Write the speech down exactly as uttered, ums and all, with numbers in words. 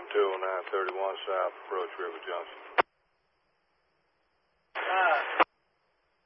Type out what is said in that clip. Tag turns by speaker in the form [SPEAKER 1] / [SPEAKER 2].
[SPEAKER 1] two oh nine thirty-one South, approach River Junction.